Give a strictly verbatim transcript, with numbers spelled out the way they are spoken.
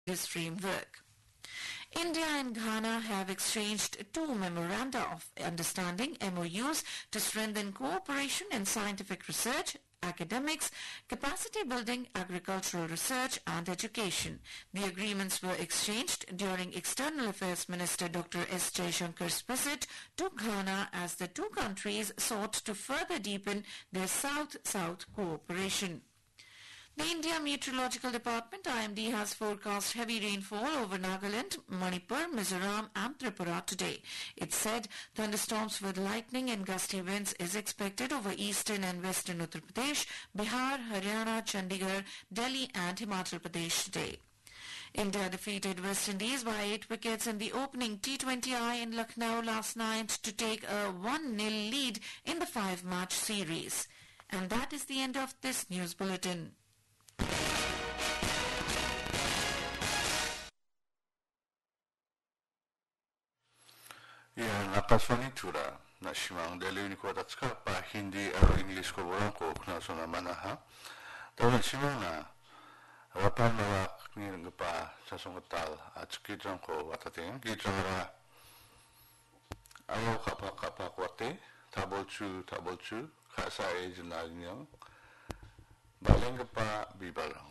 this framework. India and Ghana have exchanged two memoranda of understanding M O Us to strengthen cooperation in scientific research, academics, capacity building, agricultural research and education. The agreements were exchanged during External Affairs Minister Doctor S. Jaishankar's visit to Ghana as the two countries sought to further deepen their South-South cooperation. The India Meteorological Department I M D has forecast heavy rainfall over Nagaland, Manipur, Mizoram and Tripura today. It said thunderstorms with lightning and gusty winds is expected over eastern and western Uttar Pradesh, Bihar, Haryana, Chandigarh, Delhi and Himachal Pradesh today. India defeated West Indies by eight wickets in the opening T twenty I in Lucknow last night to take a one nil lead in the five-match series. And that is the end of this news bulletin. Yan akaswani tura na simang delu ni ko tatska pa hindi aro English ko borang ko na so na manaha. Tawa simang na rapan na ni pa sa songatal at kitran ko watating kitran ra ayo kapa kapa kwate tabol chu tabol chu khasa age na nyang baleng pa bibalang